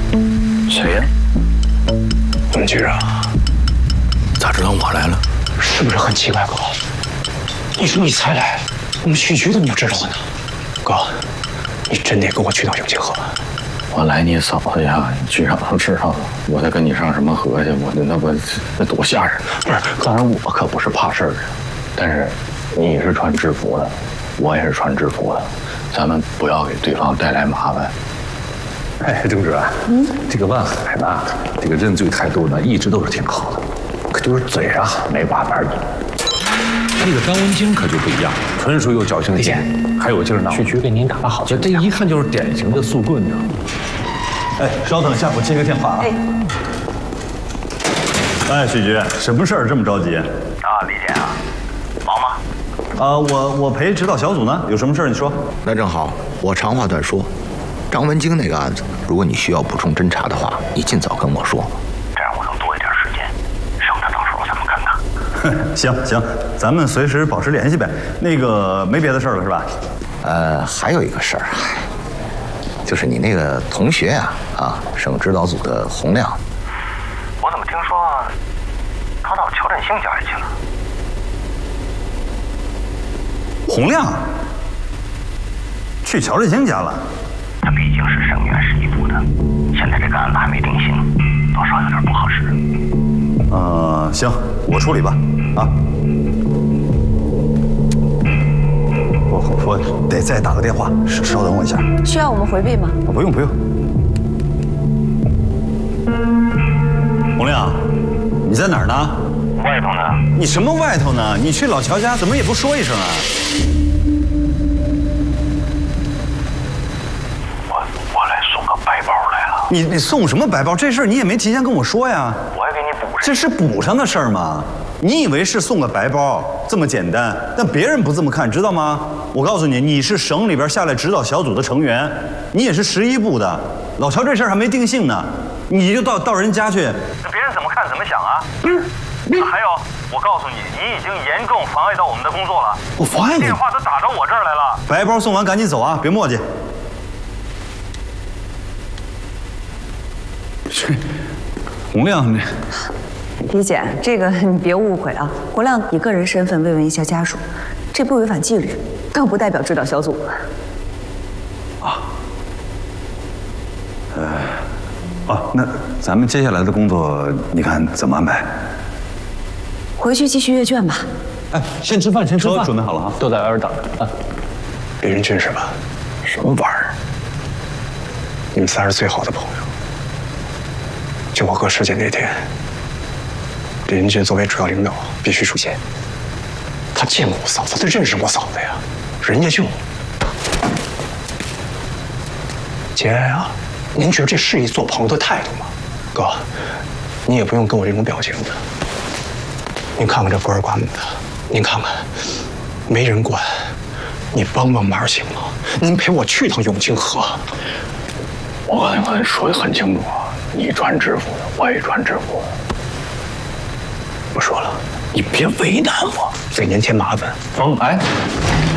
谁呀？ 我们局长， 咋知道我来了？ 是不是很奇怪，哥？你说你才来，我们区局怎么就知道了呢？哥，你真得跟我去趟永清河。 我来你嫂子家，局长都知道了，我再跟你上什么河去？那多吓人！不是，当然我可不是怕事儿的，但是你是穿制服的，我也是穿制服的，咱们不要给对方带来麻烦。 哎，郑主任，这个万海呢，这个认罪态度呢，一直都是挺好的，可就是嘴上没把门儿。那个张文京可就不一样，纯属有侥幸心，还有劲儿闹。 区局给您打了好， 这一看就是典型的宿棍，你知道吗？ 哎，稍等一下，我接个电话啊。哎，许局，什么事儿这么着急？ 啊，李检啊，忙吗？ 我陪指导小组呢，有什么事儿你说。 那正好，我长话短说，张文京那个案子，如果你需要补充侦查的话，你尽早跟我说。 这样我能多一点时间，省得到时候咱们尴尬。 行行，咱们随时保持联系呗。那个没别的事儿了是吧？ 还有一个事儿，就是你那个同学呀，省指导组的洪亮。 我怎么听说他到乔振兴家里去了？ 洪亮去乔振兴家了？ 他毕竟是省院市一部的，现在这个案子还没定性，多少有点不合适。 行，我处理吧。啊，我得再打个电话，稍等我一下。 需要我们回避吗？ 不用不用。洪亮，你在哪儿呢？ 外头呢？ 你什么外头呢？你去老乔家怎么也不说一声啊？ 我来送个白包来了。 你送什么白包？这事儿你也没提前跟我说呀。 我还给你补上。 这是补上的事儿吗？你以为是送个白包这么简单？但别人不这么看，知道吗？我告诉你，你是省里边下来指导小组的成员，你也是11部的。老乔这事儿还没定性呢，你就到人家去， 那别人怎么看怎么想啊？还有，我告诉你，你已经严重妨碍到我们的工作了。 我妨碍你？ 电话都打到我这儿来了。 白包送完赶紧走啊，别磨叽。这洪亮这。 李姐，这个你别误会啊，洪亮以个人身份慰问一下家属，这不违反纪律，更不代表指导小组。 那咱们接下来的工作，你看怎么安排？ 回去继续阅卷吧。 哎，先吃饭，先吃饭。 都准备好了啊， 都在外边等着啊。 李仁俊是吧？ 什么玩意儿？ 你们仨是最好的朋友。就我哥尸检那天，李仁俊作为主要领导必须出现。他见过我嫂子，他认识我嫂子呀，人家就节哀啊！您觉得这是一做朋友的态度吗？哥，你也不用跟我这种表情的。您看看这孤儿寡母的，您看看，没人管，你帮帮忙行吗？您陪我去趟永清河。 我跟你说的很清楚，你穿制服的，我也穿制服的。 不说了， 你别为难我， 给您添麻烦。 哎。